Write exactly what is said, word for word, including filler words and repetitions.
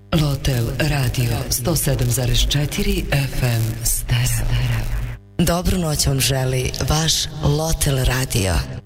Lotel Radio sto sedam zarez četiri F M Stereo. Dobru noć vam želi vaš Lotel Radio.